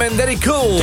en Daddy Cool.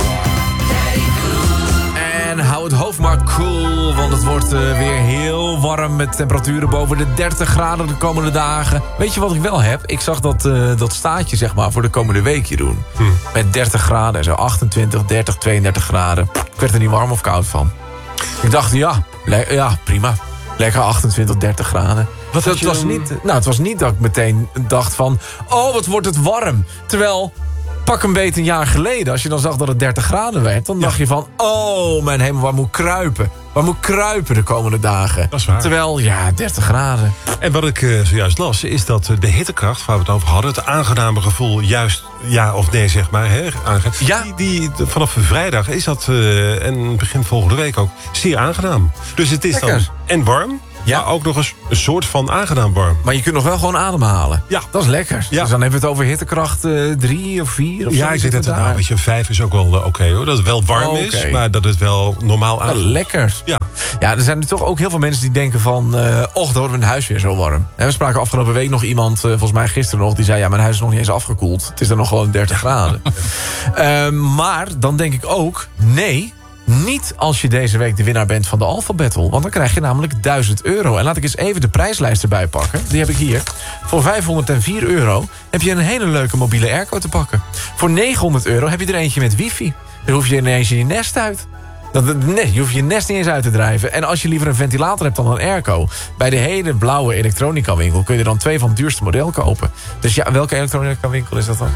En hou het hoofd maar cool, want het wordt weer heel warm met temperaturen boven de 30 graden de komende dagen. Weet je wat ik wel heb? Ik zag dat staatje zeg maar voor de komende weekje doen. Met 30 graden en zo 28, 30, 32 graden. Ik werd er niet warm of koud van. Ik dacht, ja, prima. Lekker 28, 30 graden. Het was niet dat ik meteen dacht van, oh, wat wordt het warm. Terwijl, pak een beetje een jaar geleden, als je dan zag dat het 30 graden werd, dan dacht je van, oh mijn hemel, waar moet ik kruipen? Waar moet ik kruipen de komende dagen? Dat is waar. Terwijl, 30 graden. En wat ik zojuist las, is dat de hittekracht, waar we het over hadden, het aangename gevoel, juist ja of nee, zeg maar. Hè, die vanaf vrijdag is dat, en begin volgende week ook, zeer aangenaam. Dus het is lekker. Dan en warm, maar ook nog eens een soort van aangenaam warm. Maar je kunt nog wel gewoon ademhalen. Ja. Dat is lekker. Ja. Dus dan hebben we het over hittekracht 3 of 4 of zo. Ja, ik denk dat weet je, 5 is ook wel oké, hoor. Dat het wel warm is, maar dat het wel normaal aan. Lekker. Ja, er zijn er toch ook heel veel mensen die denken van, och, dan wordt mijn huis weer zo warm. En we spraken afgelopen week nog iemand, volgens mij gisteren nog, die zei, ja, mijn huis is nog niet eens afgekoeld. Het is dan nog gewoon 30 graden. Maar dan denk ik ook, nee, niet als je deze week de winnaar bent van de Alpha Battle. Want dan krijg je namelijk €1000. En laat ik eens even de prijslijst erbij pakken. Die heb ik hier. Voor €504 heb je een hele leuke mobiele airco te pakken. Voor €900 heb je er eentje met wifi. Dan hoef je ineens je nest uit. Nee, je hoeft je nest niet eens uit te drijven. En als je liever een ventilator hebt dan een airco, bij de hele blauwe elektronica winkel kun je er dan 2 van het duurste model kopen. Dus ja, welke elektronica winkel is dat dan?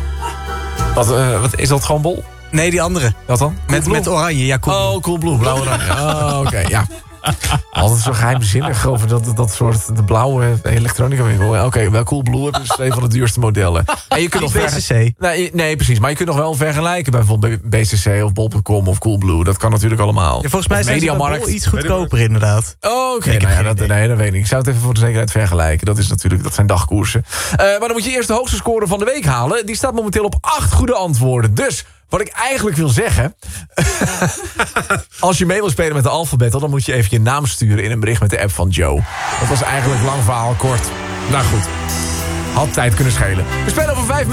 Wat is dat, gewoon Bol? Nee, die andere. Wat dan? Met oranje, ja, Coolblue. Oh, Coolblue, blauw oranje. Oh, oké, ja. Altijd zo geheimzinnig over dat soort de blauwe elektronica winkel. Oké, wel Coolblue hebben dus 2 van de duurste modellen. En je kunt nog BCC. Nee, precies. Maar je kunt nog wel vergelijken bijvoorbeeld BCC of Bol.com of Coolblue. Dat kan natuurlijk allemaal. Ja, volgens mij zijn ze wel iets goedkoper inderdaad. Oké, dat weet ik. Ik zou het even voor de zekerheid vergelijken. Dat zijn dagkoersen. Maar dan moet je eerst de hoogste score van de week halen. Die staat momenteel op 8 goede antwoorden. Dus wat ik eigenlijk wil zeggen, als je mee wil spelen met de Alpha Battle, dan moet je even je naam sturen in een bericht met de app van Joe. Dat was eigenlijk lang verhaal kort. Nou goed, had tijd kunnen schelen. We spelen over 5 minuten.